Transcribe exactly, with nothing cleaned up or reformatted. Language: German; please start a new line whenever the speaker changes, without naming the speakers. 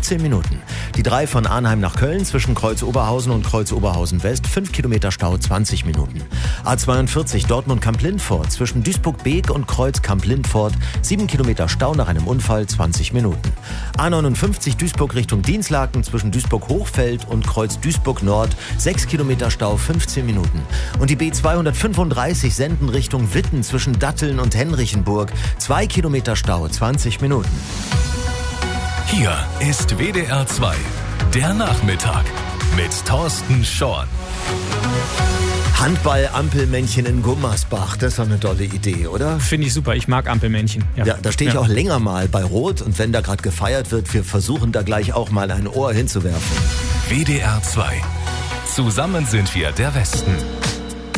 fünfzehn Minuten. Die drei von Arnheim nach Köln zwischen Kreuz Oberhausen und Kreuz Oberhausen West, fünf Kilometer Stau, zwanzig Minuten. A zweiundvierzig Dortmund-Kamp-Lindfort zwischen Duisburg-Beek und Kreuz Kamp-Lindfort, sieben Kilometer Stau nach einem Unfall, zwanzig Minuten. A neunundfünfzig Duisburg Richtung Dinslaken zwischen Duisburg-Hochfeld und Kreuz Duisburg-Nord, sechs Kilometer Stau, fünfzehn Minuten. Und die B zweihundertfünfunddreißig Senden Richtung Witten zwischen Datteln und Henrichenburg, zwei Kilometer Stau, zwanzig Minuten.
Hier ist W D R zwei, der Nachmittag mit Thorsten Schorn.
Handball-Ampelmännchen in Gummersbach, das ist doch eine tolle Idee, oder?
Finde ich super, ich mag Ampelmännchen. Ja,
ja da stehe ich ja. auch länger mal bei Rot und wenn da gerade gefeiert wird, wir versuchen da gleich auch mal ein Ohr hinzuwerfen.
W D R zwei. Zusammen sind wir der Westen.